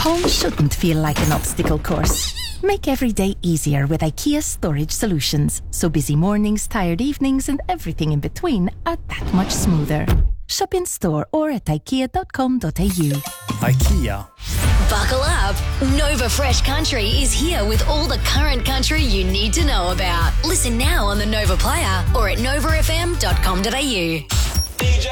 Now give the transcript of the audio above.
Home shouldn't feel like an obstacle course. Make every day easier with IKEA storage solutions, so busy mornings, tired evenings and everything in between are that much smoother. Shop in store or at ikea.com.au. IKEA. Buckle up. Nova Fresh Country is here with all the current country you need to know about. Listen now on the Nova Player or at novafm.com.au.